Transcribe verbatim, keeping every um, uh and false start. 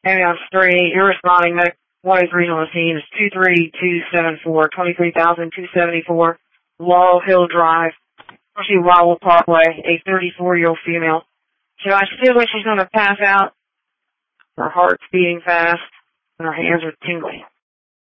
Ambulance three, you're responding. Medic one oh three on the scene is two three two seven four, twenty-three thousand two hundred seventy-four, Laurel Hill Drive, Wildwood Parkway, a thirty-four-year-old female. Should I feel like she's going to pass out? Her heart's beating fast, and her hands are tingling.